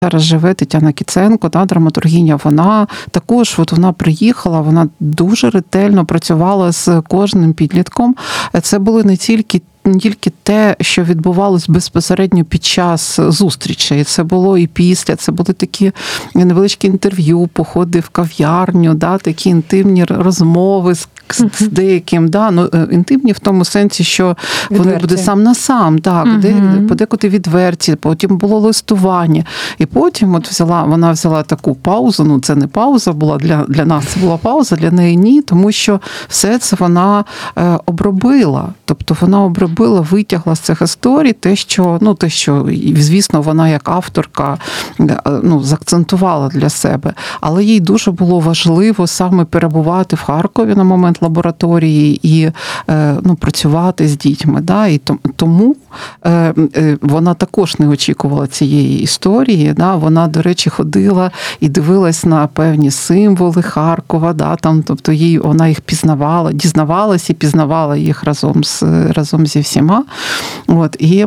зараз живе Тетяна Кіценко, драматургиня, вона також вона приїхала, вона дуже ретельно працювала з кожним підлітком. Це були не тільки те, що відбувалось безпосередньо під час зустрічей. Це було і після, це були такі невеличкі інтерв'ю, походи в кав'ярню, такі інтимні розмови з деяким, інтимні в тому сенсі, що вони буде сам на сам, подекуди відверті, потім було листування. І потім вона взяла таку паузу, це не пауза була, для нас це була пауза, для неї ні, тому що все це вона обробила. Тобто вона обробила, витягла з цих історій те, що, звісно, вона як авторка заакцентувала для себе. Але їй дуже було важливо саме перебувати в Харкові на момент лабораторії і працювати з дітьми. І тому вона також не очікувала цієї історії. Вона, до речі, ходила і дивилась на певні символи Харкова. Тобто вона їх пізнавала, дізнавалась і пізнавала їх разом зі всіма. І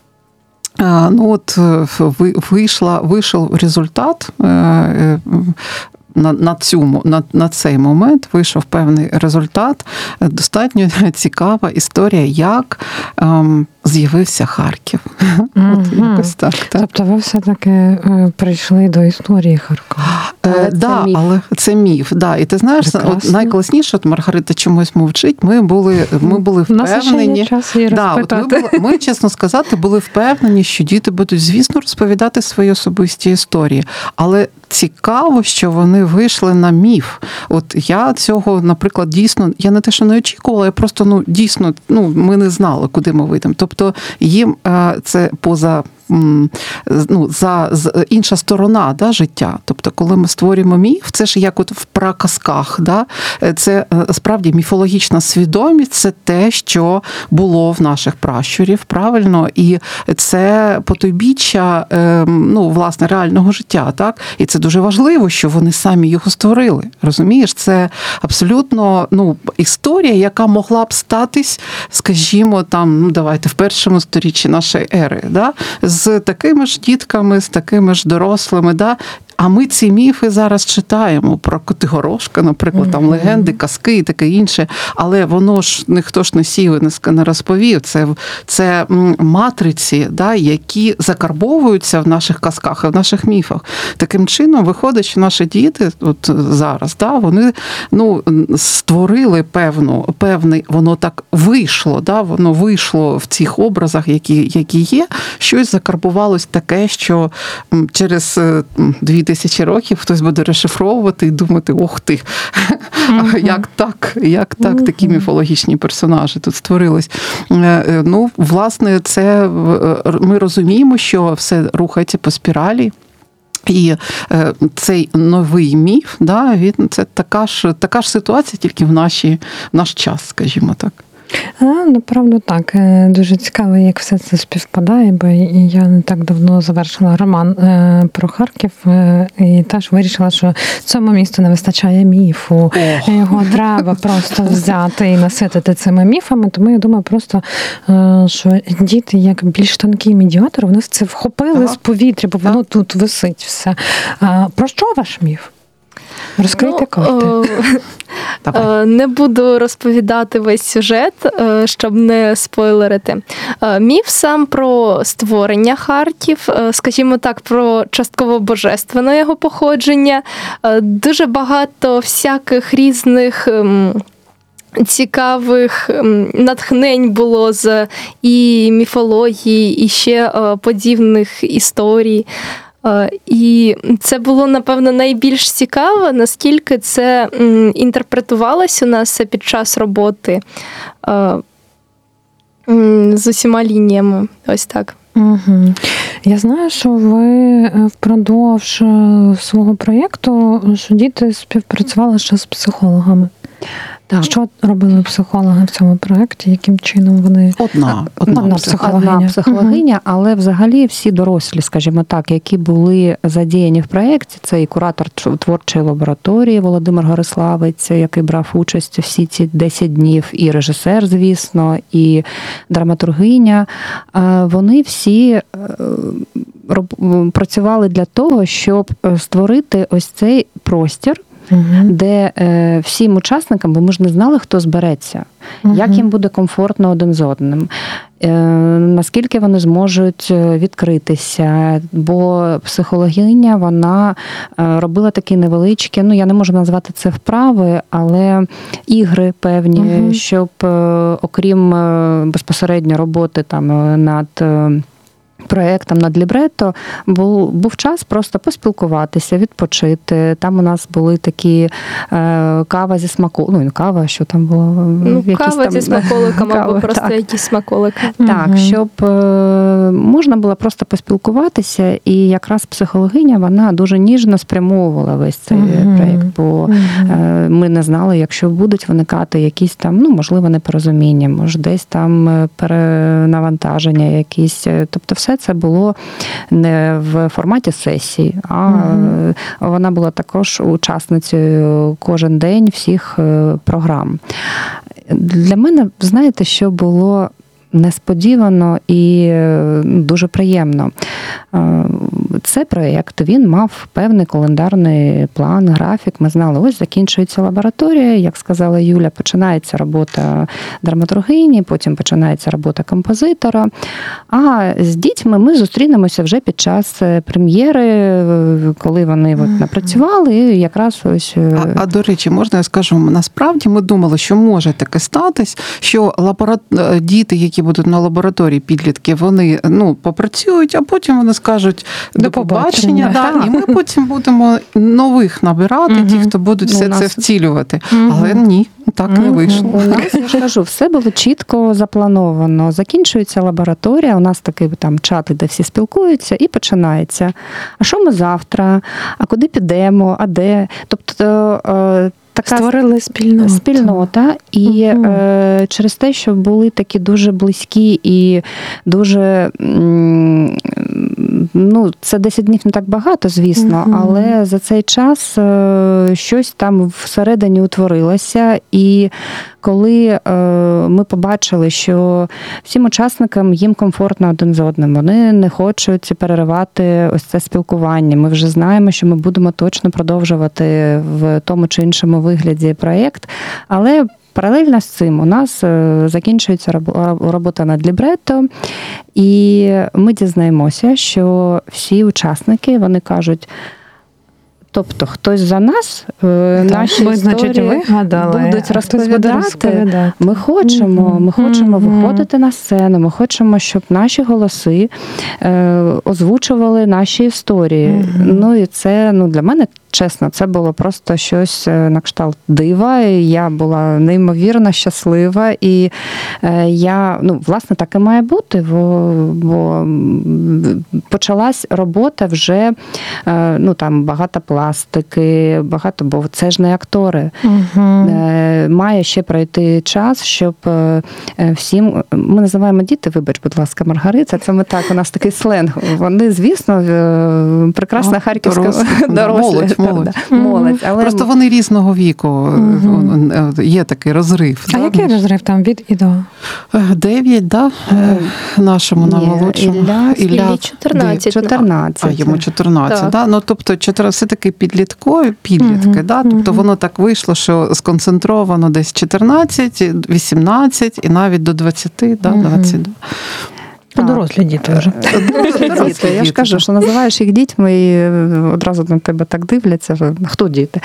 вийшов результат. На цей момент вийшов певний результат. Достатньо цікава історія, як з'явився Харків. Якось так. Тобто ви все-таки прийшли до історії Харкова. Але це міф. І ти знаєш, найкласніше, Маргарита чомусь мовчить, ми були впевнені. Ми, чесно сказати, були впевнені, що діти будуть, звісно, розповідати свої особисті історії. Але цікаво, що вони вийшли на міф. Я цього, наприклад, дійсно, я не те, що не очікувала, я просто, дійсно, ми не знали, куди ми вийдемо. Тобто їм це поза інша сторона життя. Тобто, коли ми створюємо міф, це ж як в праказках. Це справді міфологічна свідомість, це те, що було в наших пращурів, правильно? І це потойбіччя, власне, реального життя. Так? І це дуже важливо, що вони самі його створили. Розумієш? Це абсолютно історія, яка могла б статись, скажімо, давайте, в першому сторіччі нашої ери. З такими ж дітками, з такими ж дорослими, А ми ці міфи зараз читаємо про Котигорошка, наприклад, легенди, казки і таке інше, але воно ж ніхто ж не сів і не розповів. Це матриці, які закарбовуються в наших казках і в наших міфах. Таким чином виходить, що наші діти зараз, вони створили певний, воно так вийшло, воно вийшло в цих образах, які є, щось закарбувалось таке, що через 2000 років хтось буде розшифровувати і думати, ох ти, як так такі міфологічні персонажі тут створились. Власне, це ми розуміємо, що все рухається по спіралі. І цей новий міф, це така ж ситуація, тільки в наш час, скажімо так. Направду так. Дуже цікаво, як все це співпадає, бо я не так давно завершила роман про Харків і теж вирішила, що цьому місту не вистачає міфу. Його треба просто взяти і наситити цими міфами. Тому я думаю просто, що діти, як більш тонкий медіатор, вони це вхопили з повітря, бо воно тут висить все. Про що ваш міф? Розкрийте карти. Не буду розповідати весь сюжет, щоб не спойлерити. Міф сам про створення Харків, скажімо так, про частково божественне його походження. Дуже багато всяких різних цікавих натхнень було з і міфології, і ще подібних історій. І це було, напевно, найбільш цікаво, наскільки це інтерпретувалось у нас під час роботи з усіма лініями. Ось так. Угу. Я знаю, що ви впродовж свого проєкту, що діти співпрацювали ще з психологами. Так. Що робили психологи в цьому проєкті? Яким чином вони? Одна психологиня, але взагалі всі дорослі, скажімо так, які були задіяні в проєкті, це і куратор творчої лабораторії Володимир Гориславець, який брав участь всі ці 10 днів, і режисер, звісно, і драматургиня. Вони всі працювали для того, щоб створити ось цей простір, де всім учасникам, бо ми ж не знали, хто збереться, як їм буде комфортно один з одним, наскільки вони зможуть відкритися, бо психологиня, вона робила такі невеличкі, я не можу назвати це вправи, але ігри певні, щоб окрім безпосередньо роботи там над проєктом, над лібретто, був час просто поспілкуватися, відпочити. Там у нас були такі кава зі смаколиками. Кава, що там було? Кава зі смаколиками, або просто якісь смаколики. Так, щоб можна було просто поспілкуватися, і якраз психологиня, вона дуже ніжно спрямовувала весь цей проєкт, бо ми не знали, якщо будуть виникати якісь там, можливо, непорозуміння, може десь там перенавантаження якісь. Тобто все це було не в форматі сесії, а вона була також учасницею кожен день всіх програм. Для мене, знаєте, що було несподівано і дуже приємно. Цей проєкт, він мав певний календарний план, графік. Ми знали, ось закінчується лабораторія, як сказала Юля, починається робота драматургині, потім починається робота композитора. А з дітьми ми зустрінемося вже під час прем'єри, коли вони напрацювали, і якраз ось... До речі, можна я скажу, насправді ми думали, що може таке статись, що діти, які будуть на лабораторії, підлітки, вони попрацюють, а потім вони скажуть до побачення, і ми потім будемо нових набирати, ті, хто будуть все це втілювати. Але ні, так не вийшло. У нас, я ж кажу, все було чітко заплановано. Закінчується лабораторія, у нас такий там чат, де всі спілкуються, і починається. А що ми завтра? А куди підемо? А де? Тобто така створили спільнота. І через те, що були такі дуже близькі і дуже... це 10 днів не так багато, звісно, але за цей час щось там всередині утворилося. І коли ми побачили, що всім учасникам їм комфортно один з одним, вони не хочуть переривати ось це спілкування. Ми вже знаємо, що ми будемо точно продовжувати в тому чи іншому вигляді проєкт, але паралельно з цим у нас закінчується робота над лібретто, і ми дізнаємося, що всі учасники, вони кажуть, тобто хтось за нас наші історії будуть розповідати. Ми хочемо виходити на сцену, ми хочемо, щоб наші голоси озвучували наші історії. І це, для мене, чесно, це було просто щось на кшталт дива. Я була неймовірно щаслива. І я, власне, так і має бути, бо почалась робота вже, там багато пластики, бо це ж не актори. Має ще пройти час, щоб всім, ми називаємо діти, вибач, будь ласка, Маргарита, це ми так, у нас такий сленг. Вони, звісно, прекрасна харківська дорослі. Молодь. Але... Просто вони різного віку. Є такий розрив. А який розрив там від і до? 9, да? Нашому наймолодшому. Ілля 14. А йому 14, да? Тобто, все-таки підлітки, да? Тобто воно так вийшло, що сконцентровано десь 14, 18 і навіть до 20, да? 22. Дорослі діти вже. Діти. Я ж кажу, що називаєш їх дітьми, і одразу на тебе так дивляться, що хто діти.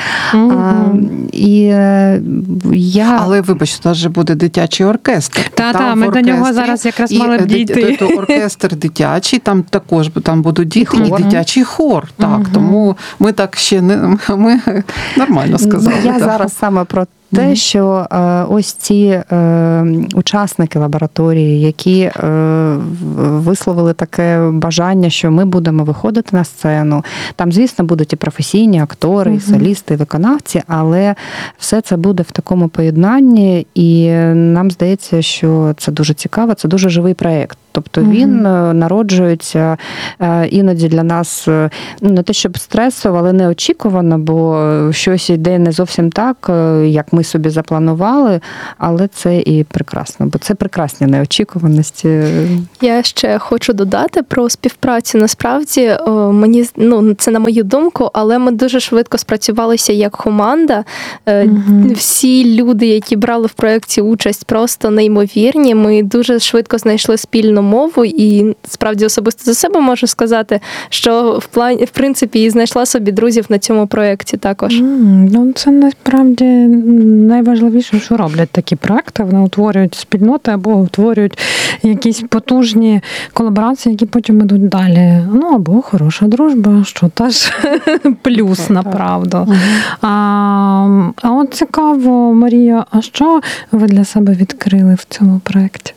Але, вибач, у нас же буде дитячий оркестр. Ми до нього зараз якраз мали б дійти. Оркестр дитячий, там також будуть діти, і дитячий хор. Тому ми так ще не... Ми нормально сказали. Я зараз саме про те, що ось ці учасники лабораторії, які висловили таке бажання, що ми будемо виходити на сцену. Там, звісно, будуть і професійні актори, і солісти, і виконавці, але все це буде в такому поєднанні, і нам здається, що це дуже цікаво, це дуже живий проєкт. Тобто він народжується іноді для нас, не те, щоб стресово, але неочікувано, бо щось йде не зовсім так, як ми собі запланували, але це і прекрасно, бо це прекрасні неочікуваності. Я ще хочу додати про співпрацю. Насправді, мені, це на мою думку, але ми дуже швидко спрацювалися як команда. Всі люди, які брали в проєкті участь, просто неймовірні. Ми дуже швидко знайшли спільну мову, і справді особисто за себе можу сказати, що в принципі і знайшла собі друзів на цьому проєкті також. Це насправді найважливіше, що роблять такі проекти. Вони утворюють спільноти або утворюють якісь потужні колаборації, які потім ідуть далі. Або хороша дружба, що теж плюс, направду. А от цікаво, Марія, а що ви для себе відкрили в цьому проєкті?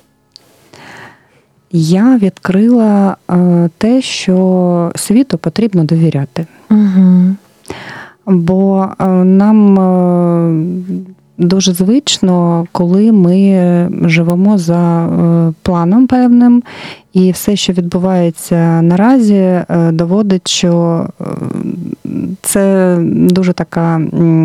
Я відкрила те, що світу потрібно довіряти. Бо нам дуже звично, коли ми живемо за планом певним, і все, що відбувається наразі, доводить, що це дуже така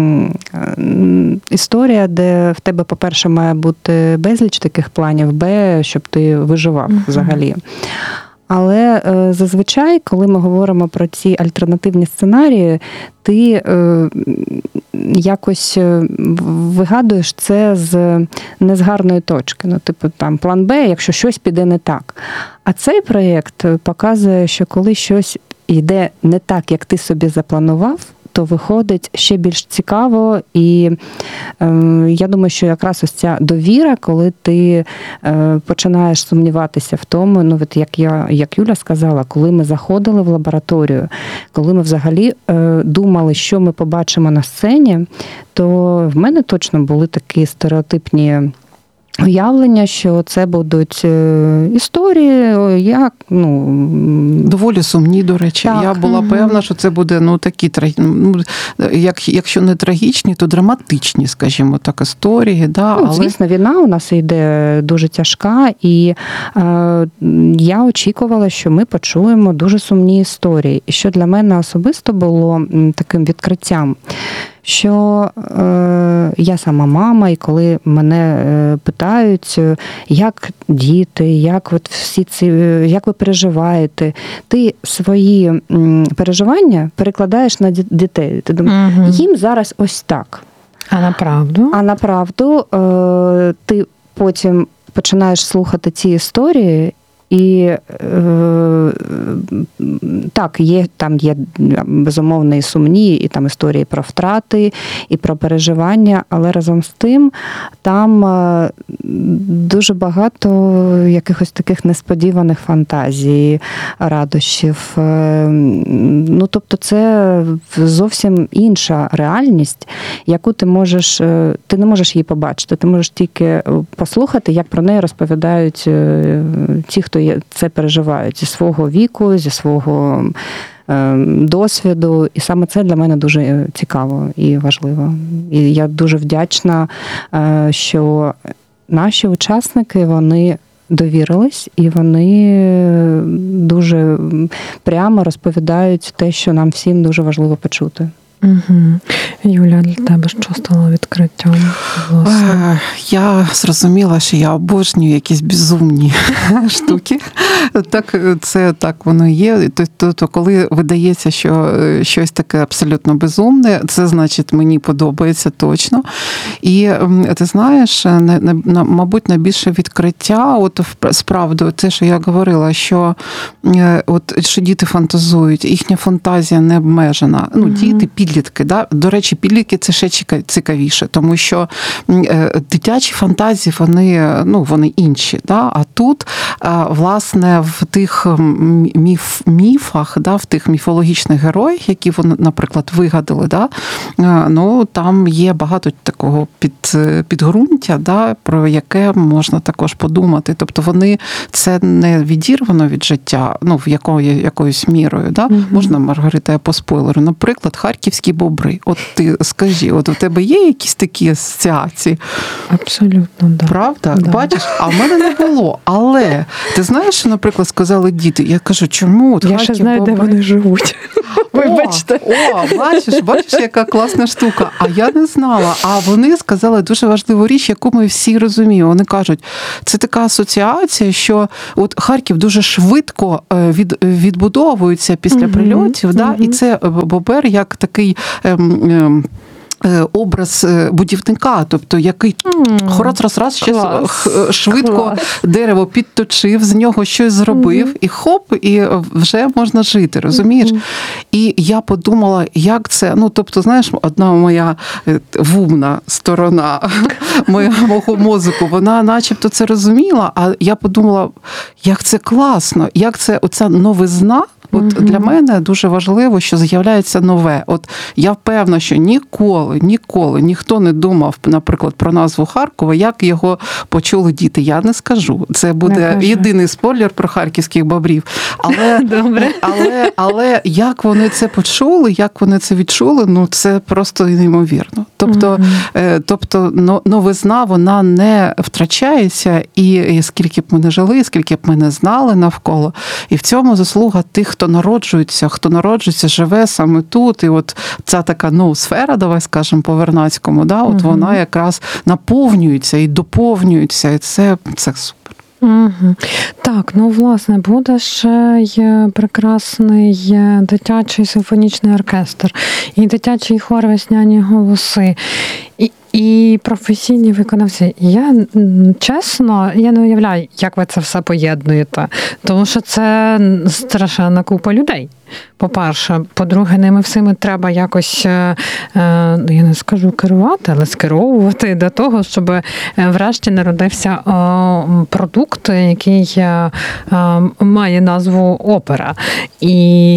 історія, де в тебе, по-перше, має бути безліч таких планів, щоб ти виживав взагалі. Але зазвичай, коли ми говоримо про ці альтернативні сценарії, ти якось вигадуєш це не з гарної точки. Там план Б, якщо щось піде не так. А цей проєкт показує, що коли щось йде не так, як ти собі запланував, то виходить ще більш цікаво, і я думаю, що якраз ось ця довіра, коли ти починаєш сумніватися в тому, як Юля сказала, коли ми заходили в лабораторію, коли ми взагалі думали, що ми побачимо на сцені, то в мене точно були такі стереотипні уявлення, що це будуть історії, доволі сумні, до речі. Так. Я була певна, що це буде такі, якщо не трагічні, то драматичні, скажімо так, історії. Да, але... Звісно, війна у нас йде дуже тяжка, і я очікувала, що ми почуємо дуже сумні історії. І що для мене особисто було таким відкриттям, що я сама мама, і коли мене питають, як діти, як ви переживаєте, ти свої переживання перекладаєш на дітей. Ти думаєш, їм зараз ось так. А направду ти потім починаєш слухати ці історії, і так, є безумовно і сумні, і там історії про втрати, і про переживання, але разом з тим там дуже багато якихось таких несподіваних фантазій, радощів. Тобто це зовсім інша реальність, яку ти не можеш її побачити, ти можеш тільки послухати, як про неї розповідають ті, хто це переживають зі свого віку, зі свого досвіду. І саме це для мене дуже цікаво і важливо. І я дуже вдячна, що наші учасники, вони довірились, і вони дуже прямо розповідають те, що нам всім дуже важливо почути. Юля, для тебе що стало відкриттям? Я зрозуміла, що я обожнюю якісь безумні штуки. Так воно є. Тобто, коли видається, що щось таке абсолютно безумне, це значить мені подобається точно. І ти знаєш, мабуть, найбільше відкриття, справді, те, що я говорила, що діти фантазують, їхня фантазія не обмежена. Діти, підлітки, підлітки. Да? До речі, підлітки – це ще цікавіше, тому що дитячі фантазії, вони інші. Да? А тут, власне, в тих міфах, да, в тих міфологічних героях, які вони, наприклад, вигадали, да, там є багато такого підґрунтя, да, про яке можна також подумати. Тобто вони, це не відірвано від життя, якоюсь мірою. Да? Можна, Маргарита, я по спойлеру. Наприклад, харківські бобри. От ти скажи, от у тебе є якісь такі асоціації? Абсолютно, да. Правда? Да. Бачиш, а в мене не було. Але ти знаєш, що, наприклад, сказали діти? Я кажу, чому? От я ще знаю, де вони живуть. Вибачте. Бачиш, яка класна штука. А я не знала. А вони сказали дуже важливу річ, яку ми всі розуміємо. Вони кажуть, це така асоціація, що от Харків дуже швидко відбудовується після прильотів, да? І це бобер як такий образ будівника, тобто який раз ще швидко дерево підточив, з нього щось зробив, і хоп, і вже можна жити, розумієш? І я подумала, як це, тобто, знаєш, одна моя вумна сторона мого мозку, вона начебто це розуміла, а я подумала, як це класно, як це оця новизна. От для мене дуже важливо, що з'являється нове. От я впевнена, що ніколи ніхто не думав, наприклад, про назву Харкова, як його почули діти. Я не скажу. Це буде єдиний спойлер про харківських бобрів. Але як вони це почули, як вони це відчули, це просто неймовірно. Тобто новизна, вона не втрачається, і скільки б ми не жили, скільки б ми не знали навколо. І в цьому заслуга тих, хто народжується, живе саме тут. І от ця така сфера, давай скажемо по-вернадському, да, от вона якраз наповнюється і доповнюється, і це супер. Так, власне, буде ще й прекрасний дитячий симфонічний оркестр, і дитячий хор «Весняні голоси», і професійні виконавці. Я, чесно, не уявляю, як ви це все поєднуєте, тому що це страшенна купа людей. По-перше. По-друге, ними всіми треба якось, я не скажу керувати, але скеровувати до того, щоб врешті народився продукт, який має назву опера. І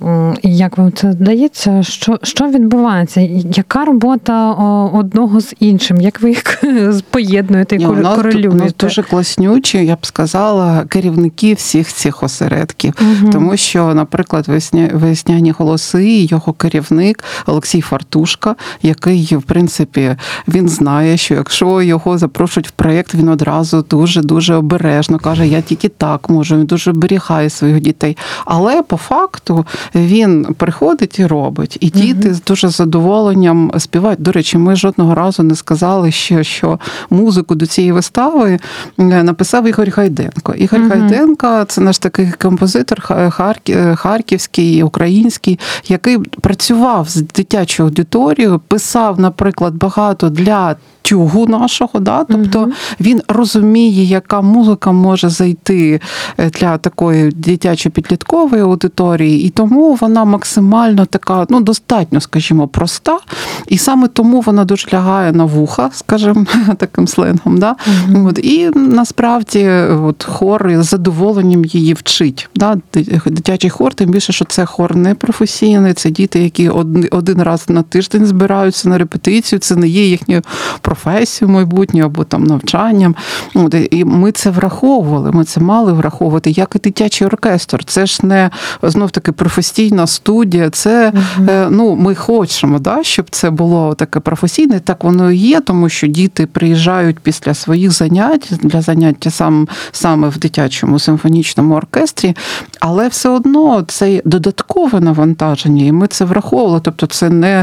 як вам це здається, що відбувається? Яка робота одного з іншим? Як ви їх поєднуєте і корелюєте? У нас дуже класнючі, я б сказала, керівники всіх цих осередків. Тому що, наприклад, «Весняні голоси», його керівник Олексій Фартушка, який, в принципі, він знає, що якщо його запрошують в проєкт, він одразу дуже-дуже обережно каже, я тільки так можу, він дуже оберігає своїх дітей. Але по факту він приходить і робить. І діти з дуже задоволенням співають. До речі, ми жодного разу не сказали ще, що музику до цієї вистави написав Ігор Гайденко. Ігор Гайденко – це наш такий композитор харківський, український, який працював з дитячою аудиторією, писав, наприклад, багато для тюгу нашого, да? Тобто він розуміє, яка музика може зайти для такої дитячо-підліткової аудиторії, і тому вона максимально така, достатньо, скажімо, проста, і саме тому вона дуже лягає на вуха, скажімо, таким сленгом, да? І насправді хор з задоволенням її вчить. Да? Дитячий хор, тим більше, що це хор не професійний, це діти, які один раз на тиждень збираються на репетицію, це не є їхньою професією майбутньою або там навчанням. І ми це враховували, ми це мали враховувати, як і дитячий оркестр. Це ж не, знов-таки, професійна студія, це, ми хочемо, да, щоб це було таке професійне, так воно і є, тому що діти приїжджають після своїх занять, для заняття саме в дитячому симфонічному оркестрі, але все одно це додаткове навантаження, і ми це враховували, тобто це не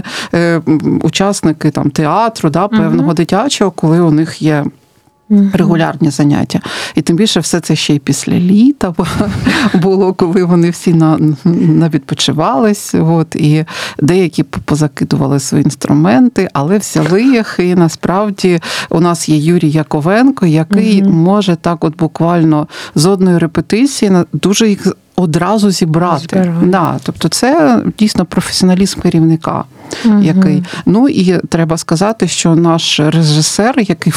учасники там театру, да, певного дитячого, коли у них є регулярні заняття. І тим більше все це ще й після літа було, коли вони всі навідпочивались, і деякі позакидували свої інструменти, але взяли їх, і насправді у нас є Юрій Яковенко, який може так буквально з одної репетиції дуже їх одразу зібрати. Да, тобто це дійсно професіоналізм керівника. Який. Ну і треба сказати, що наш режисер, який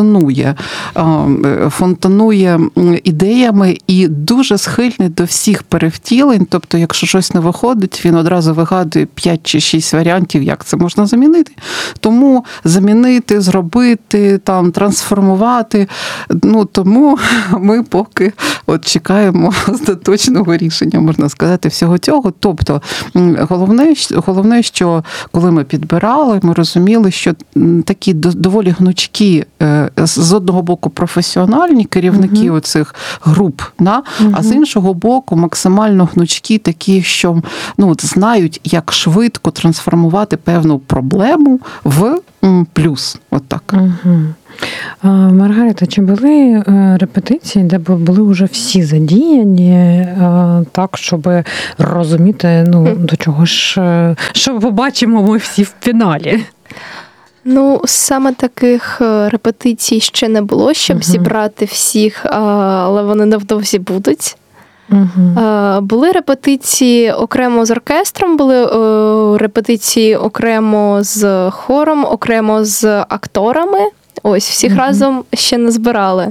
фонтанує ідеями і дуже схильний до всіх перевтілень, тобто якщо щось не виходить, він одразу вигадує 5 чи 6 варіантів, як це можна замінити. Тому замінити, зробити, там, трансформувати, ну тому ми поки от чекаємо остаточного рішення, можна сказати, всього цього. Тобто головне, що коли ми підбирали, ми розуміли, що такі доволі гнучкі, з одного боку професіональні керівники оцих груп, а з іншого боку максимально гнучкі такі, що знають, як швидко трансформувати певну проблему в плюс. От так. Маргарита, чи були репетиції, де були вже всі задіяні, так, щоб розуміти, до чого ж, що побачимо ми всі в фіналі? Ну, саме таких репетицій ще не було, щоб зібрати всіх, але вони невдовзі будуть. Були репетиції окремо з оркестром, були репетиції окремо з хором, окремо з акторами. Ось, всіх разом ще не збирали.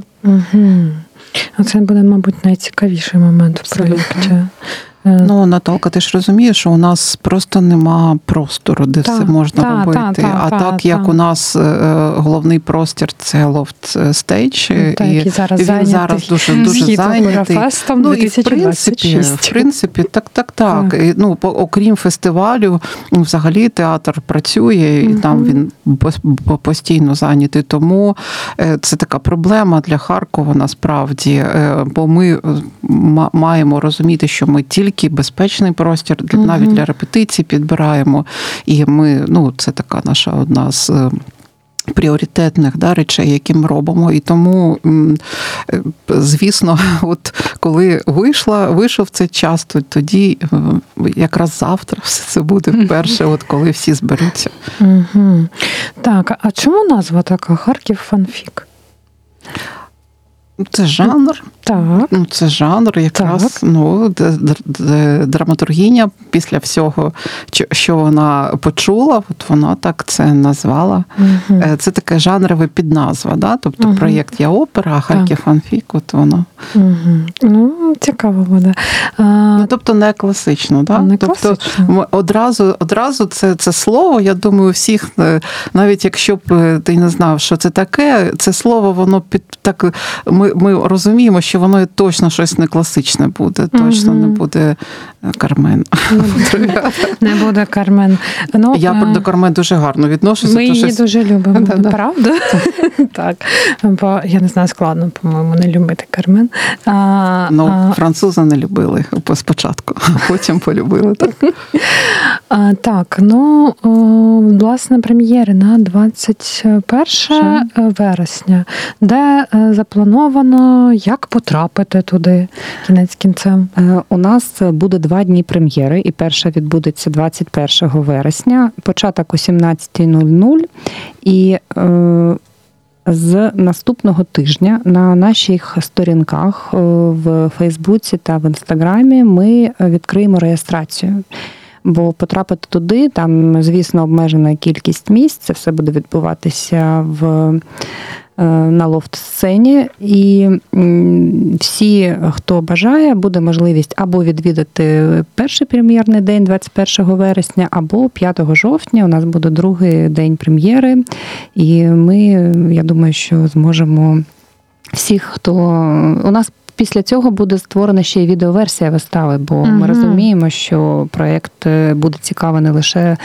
Це буде, мабуть, найцікавіший момент в проєкті. Ну, Наталка, ти ж розумієш, що у нас просто нема простору, де все можна робити. Так, як у нас головний простір – це лофт-стейдж, і він зараз дуже зайнятий. Ну, і в принципі, так. І, окрім фестивалю, взагалі театр працює, і там він постійно зайнятий. Тому це така проблема для Харкова, насправді, бо ми маємо розуміти, що ми тільки безпечний простір, навіть для репетицій підбираємо. І ми, це така наша одна з пріоритетних речей, які ми робимо. І тому, звісно, от коли вийшов цей час, то тоді якраз завтра все це буде вперше, от коли всі зберуться. Так, а чому назва така «Харків фанфік»? Це жанр. Так. Це жанр, якраз драматургиня після всього, що вона почула, от вона так це назвала. Це таке жанрове підназва, да? Тобто проєкт «Я опера», а «Харків фанфік», от воно. Ну, цікаво буде. Тобто не класично, да? Не тобто класично. Одразу це слово, я думаю, всіх, навіть якщо б ти не знав, що це таке, це слово, воно так, ми розуміємо, що воно точно щось не класичне буде, точно не буде Кармен. Не буде Кармен. Я до Кармен дуже гарно відношуся. Ми її дуже любимо, правда? Так, бо, я не знаю, складно, по-моєму, не любити Кармен. Французи не любили спочатку, а потім полюбили. Так, власне, прем'єри на 21 вересня, де заплановано, як потрапити туди кінець кінцем? У нас буде 2 дні прем'єри, і перша відбудеться 21 вересня, початок о 17:00, і з наступного тижня на наших сторінках в Фейсбуці та в Інстаграмі ми відкриємо реєстрацію. Бо потрапити туди, там, звісно, обмежена кількість місць, це все буде відбуватися на лофт-сцені, і всі, хто бажає, буде можливість або відвідати перший прем'єрний день 21 вересня, або 5 жовтня у нас буде другий день прем'єри, і ми, я думаю, що зможемо всіх, хто... У нас після цього буде створена ще й відеоверсія вистави, бо ми розуміємо, що проєкт буде цікавий не лише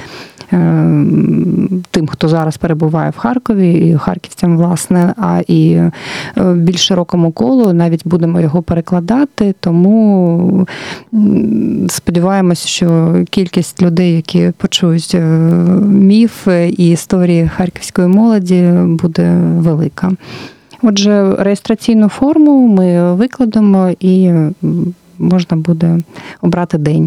тим, хто зараз перебуває в Харкові, і харківцям, власне, а і більш широкому колу, навіть будемо його перекладати, тому сподіваємось, що кількість людей, які почують міф і історії харківської молоді, буде велика. Отже, реєстраційну форму ми викладемо і можна буде обрати день.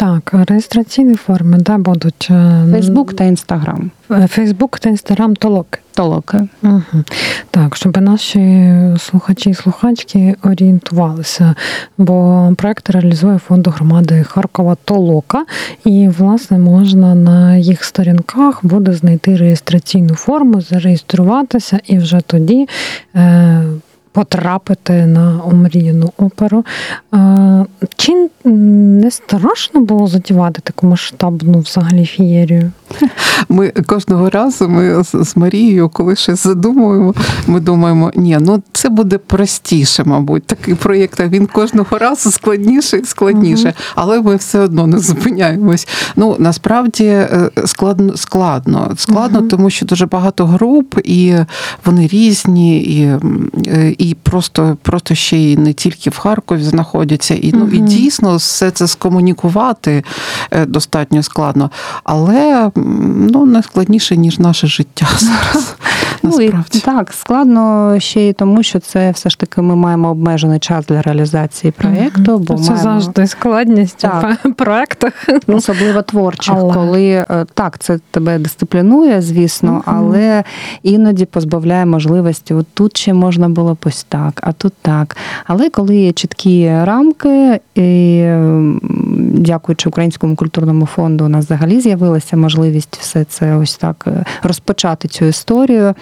Так, реєстраційні форми, будуть. Фейсбук та Інстаграм. Фейсбук та Інстаграм толоки. Толоки. Угу. Так, щоб наші слухачі і слухачки орієнтувалися, бо проект реалізує фонд громади Харкова Толока, і, власне, можна на їх сторінках буде знайти реєстраційну форму, зареєструватися і вже тоді потрапити на омріяну оперу. Чи не страшно було затівати таку масштабну взагалі феєрію? Ми кожного разу з Марією, коли щось задумуємо, ми думаємо, це буде простіше, мабуть, такий проєкт, а він кожного разу складніше і складніше. Але ми все одно не зупиняємось. Насправді складно, тому що дуже багато груп, і вони різні, і просто ще й не тільки в Харкові знаходяться. І дійсно все це скомунікувати достатньо складно. Але не складніше, ніж наше життя зараз. Насправді. Так, складно ще й тому, що це все ж таки ми маємо обмежений час для реалізації проєкту. Бо це завжди складність в проєктах. Особливо творчих, коли це тебе дисциплінує, звісно, але іноді позбавляє можливості. От тут ще можна було ось так, а тут так. Але коли є чіткі рамки, і дякуючи Українському культурному фонду, у нас взагалі з'явилася можливість все це ось так розпочати цю історію.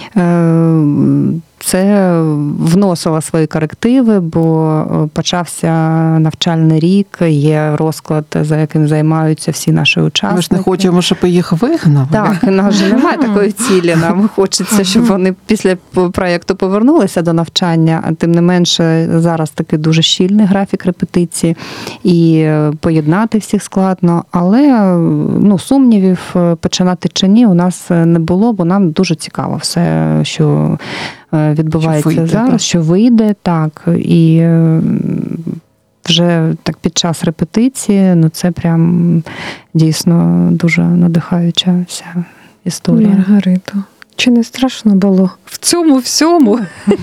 Це вносило свої корективи, бо почався навчальний рік, є розклад, за яким займаються всі наші учасники. Ми ж не хочемо, щоб їх вигнали. Так, у нас же немає такої цілі. Нам хочеться, щоб вони після проєкту повернулися до навчання, а тим не менше зараз такий дуже щільний графік репетиції, і поєднати всіх складно. Але сумнівів, починати чи ні, у нас не було, бо нам дуже цікаво все, що відбувається зараз, що вийде, так, і вже так під час репетиції, це прям дійсно дуже надихаюча вся історія. Маргарита, чи не страшно було в цьому всьому?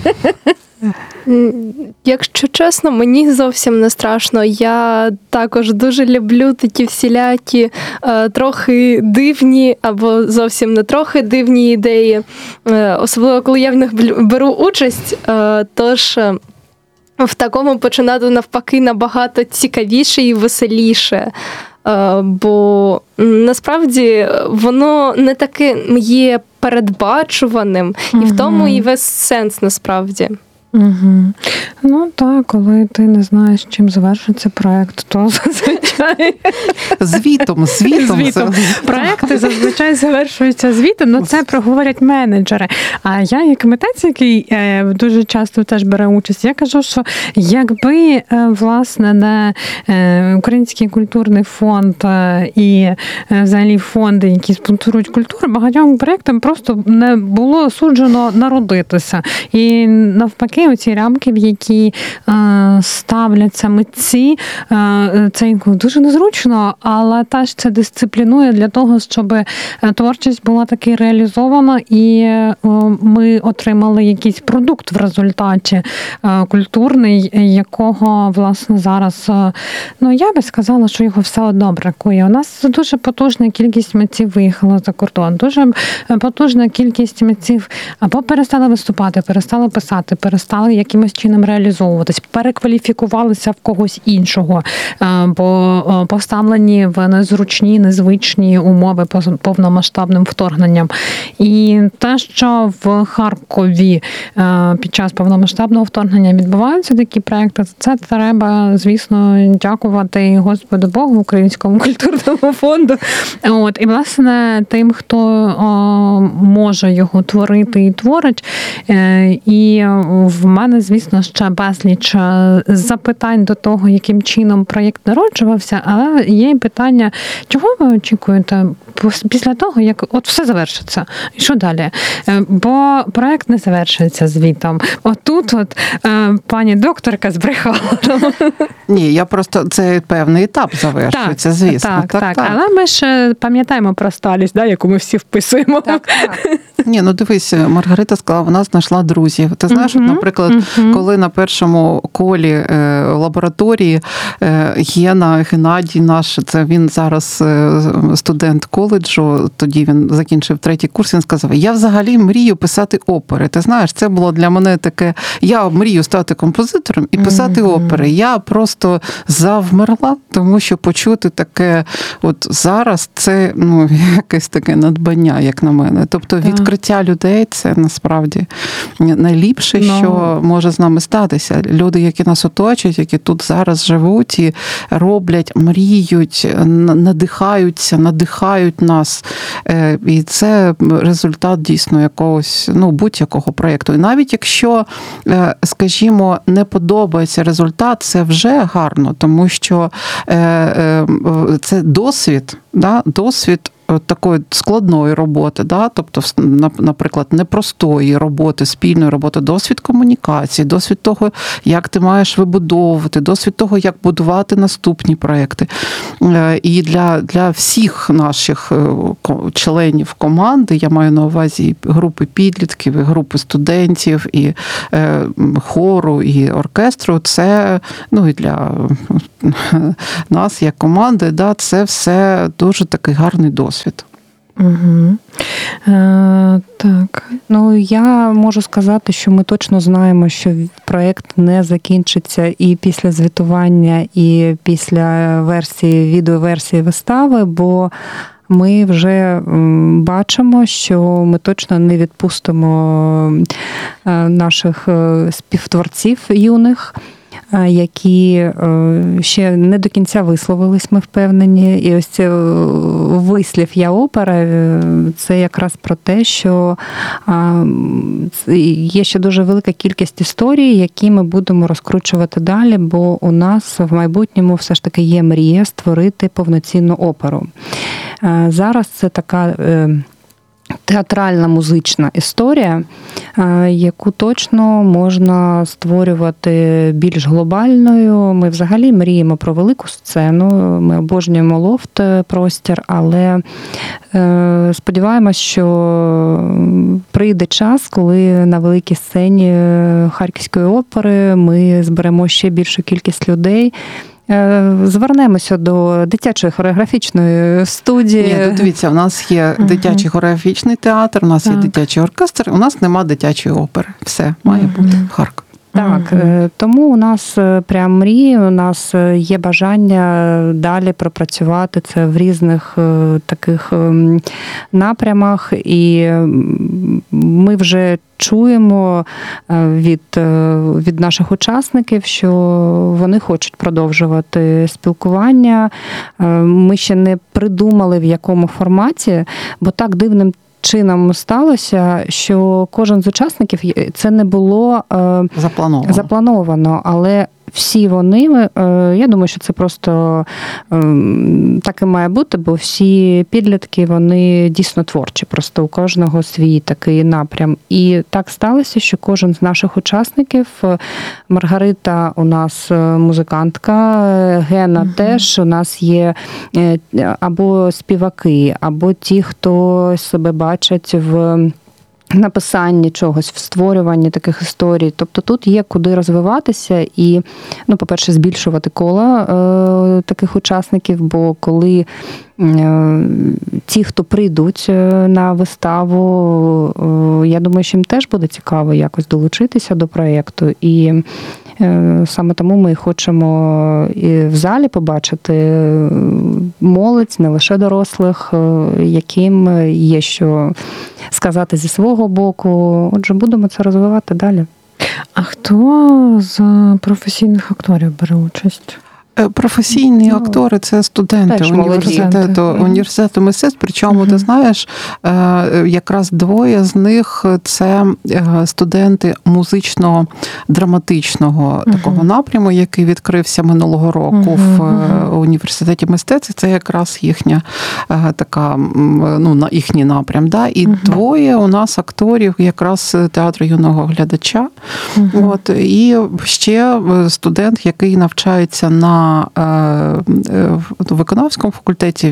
Якщо чесно, мені зовсім не страшно. Я також дуже люблю такі всілякі, трохи дивні або зовсім не трохи дивні ідеї. Особливо, коли я в них беру участь, тож в такому починати навпаки набагато цікавіше і веселіше. Бо насправді воно не таке є передбачуваним, і в тому і весь сенс насправді. Угу. Так, коли ти не знаєш, чим завершиться проєкт, то зазвичай... Звітом. Проєкти зазвичай завершуються звітом, це проговорять менеджери. А я, як митець, який дуже часто теж бере участь, я кажу, що якби, власне, не Український культурний фонд і взагалі фонди, які спонсорують культуру, багатьом проєктам просто не було суджено народитися. І навпаки, оці рамки, в які ставляться митці, це інколи дуже незручно, але теж це дисциплінує для того, щоб творчість була таки реалізована і ми отримали якийсь продукт в результаті культурний, якого, власне, зараз, я би сказала, що його все одно бракує. У нас дуже потужна кількість митців виїхала за кордон, дуже потужна кількість митців або перестали виступати, перестали писати, перестали якимось чином реалізовуватись, перекваліфікувалися в когось іншого, бо поставлені в незручні, незвичні умови повномасштабним вторгненням. І те, що в Харкові під час повномасштабного вторгнення відбуваються такі проекти, це треба, звісно, дякувати Господу Богу, Українському культурному фонду. І, власне, тим, хто може його творити і творить. І в мене, звісно, ще безліч запитань до того, яким чином проєкт народжувався, але є питання, чого ви очікуєте після того, як все завершиться? І що далі? Бо проєкт не завершується звітом. Отут пані докторка збрехала. Ні, я просто, це певний етап завершується, звісно. Так. Але ми ж пам'ятаємо про сталість, яку ми всі вписуємо. Так. Ні, дивись, Маргарита сказала, вона знайшла друзів. Ти знаєш, наприклад, коли на першому колі лабораторії Гена Геннадій наш, це він зараз студент коледжу, тоді він закінчив 3-й курс, він сказав, я взагалі мрію писати опери. Ти знаєш, це було для мене таке, я мрію стати композитором і писати опери. Я просто завмерла, тому що почути таке, от зараз це, ну, якесь таке надбання, як на мене. Тобто відкриття людей – це насправді найліпше, що може з нами статися. Люди, які нас оточують, які тут зараз живуть і роблять, мріють, надихають нас. І це результат дійсно якогось, ну, будь-якого проєкту. І навіть якщо, скажімо, не подобається результат, це вже гарно, тому що це досвід, досвід такої складної роботи, тобто, наприклад, непростої роботи, спільної роботи, досвід комунікації, досвід того, як ти маєш вибудовувати, досвід того, як будувати наступні проекти. І для всіх наших членів команди, я маю на увазі і групи підлітків, і групи студентів, і хору, і оркестру, це, ну, і для нас, як команди, це все дуже такий гарний досвід. Угу. Так. Ну, я можу сказати, що ми точно знаємо, що проєкт не закінчиться і після звітування, і після відеоверсії вистави, бо ми вже бачимо, що ми точно не відпустимо наших співтворців юних, які ще не до кінця висловились, ми впевнені. І ось цей вислів «Я опера» – це якраз про те, що є ще дуже велика кількість історій, які ми будемо розкручувати далі, бо у нас в майбутньому все ж таки є мрія створити повноцінну оперу. Зараз це така театральна музична історія, яку точно можна створювати більш глобальною. Ми взагалі мріємо про велику сцену, ми обожнюємо лофт-простір, але сподіваємось, що прийде час, коли на великій сцені Харківської опери ми зберемо ще більшу кількість людей. Звернемося до дитячої хореографічної студії. Ні, дивіться, у нас є дитячий хореографічний театр, у нас є дитячий оркестр, у нас нема дитячої опери. Все, має бути в Харкові. Так, тому у нас прям мрії, у нас є бажання далі пропрацювати це в різних таких напрямах, і ми вже чуємо від наших учасників, що вони хочуть продовжувати спілкування. Ми ще не придумали, в якому форматі, бо так дивним чином сталося, що кожен з учасників, це не було заплановано, але всі вони, я думаю, що це просто так і має бути, бо всі підлітки, вони дійсно творчі, просто у кожного свій такий напрям. І так сталося, що кожен з наших учасників, Маргарита у нас музикантка, Гена теж, у нас є або співаки, або ті, хто себе бачать в написанні чогось, в створюванні таких історій. Тобто тут є куди розвиватися і, ну, по-перше, збільшувати коло таких учасників, бо коли ті, хто прийдуть на виставу, я думаю, що їм теж буде цікаво якось долучитися до проєкту. І саме тому ми хочемо і в залі побачити молодь, не лише дорослих, яким є що сказати зі свого боку. Отже, будемо це розвивати далі. А хто з професійних акторів бере участь? Професійні актори – це студенти університету мистецтв. Причому, ти знаєш, якраз двоє з них – це студенти музично-драматичного такого напряму, який відкрився минулого року в університеті мистецтв. Це якраз їхня така, ну, їхній напрям. Да? І двоє у нас акторів якраз театру юного глядача. От, і ще студент, який навчається на виконавському факультеті,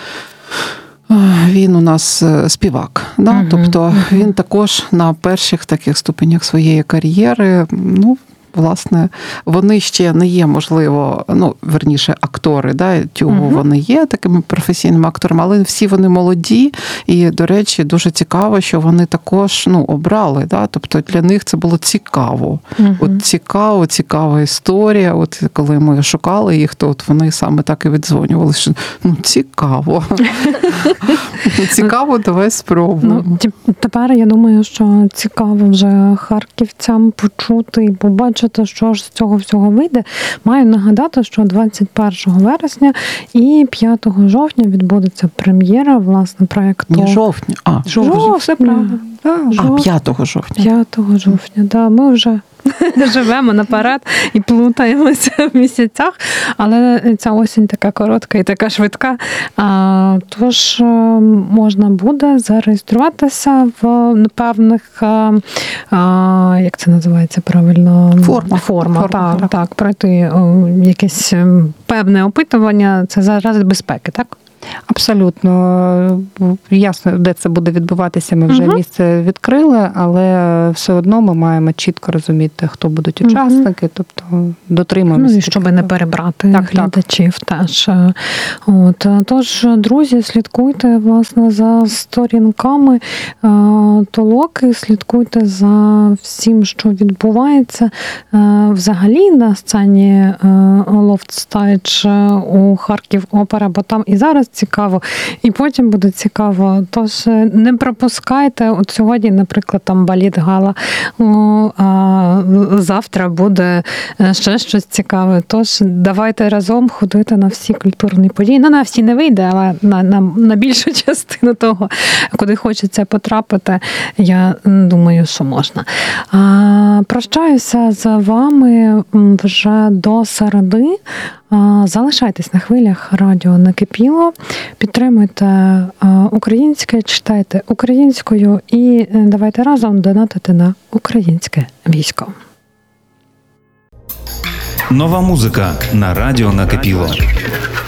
він у нас співак. Да? Тобто він також на перших таких ступенях своєї кар'єри, ну, власне, вони ще не є, можливо, верніше, актори, да, тюгу вони є такими професійними акторами, але всі вони молоді, і, до речі, дуже цікаво, що вони також, обрали, да, тобто для них це було цікаво. От цікава історія, от коли ми шукали їх, то от вони саме так і віддзвонювали, що, цікаво. Цікаво, давай спробуємо. Тепер я думаю, що цікаво вже харківцям почути і побачити, що ж з цього всього вийде. Маю нагадати, що 21 вересня і 5 жовтня відбудеться прем'єра, власне, проєкту. Не жовтня, жовтня. Все правильно. 5 жовтня. 5 жовтня, да, ми вже живемо наперед і плутаємося в місяцях, але ця осінь така коротка і така швидка. Тож можна буде зареєструватися в певних, як це називається правильно? Форма. Так, пройти якесь певне опитування. Це заради безпеки, так? Абсолютно. Ясно, де це буде відбуватися, ми вже місце відкрили, але все одно ми маємо чітко розуміти, хто будуть учасники, тобто дотримуємося. І щоб не перебрати глядачів теж. Тож, друзі, слідкуйте, власне, за сторінками толоки, слідкуйте за всім, що відбувається взагалі на сцені Loft Stage у Харків Опера, бо там і зараз цікаво, і потім буде цікаво. Тож не пропускайте. От сьогодні, наприклад, там балет гала, а завтра буде ще щось цікаве. Тож давайте разом ходити на всі культурні події. На всі не вийде, але на більшу частину того, куди хочеться потрапити, я думаю, що можна. Прощаюся з вами вже до середи. Залишайтесь на хвилях радіо «Накипіло», підтримуйте українське, читайте українською і давайте разом донатити на українське військо. Нова музика на радіо «Накипіло».